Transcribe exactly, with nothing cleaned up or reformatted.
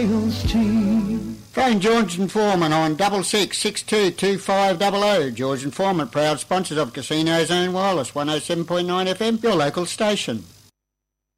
Wales team. Phone George and Foreman on double six six two two five double oh. George and Foreman, proud sponsors of Casino Zone Wireless, one oh seven point nine F M, your local station.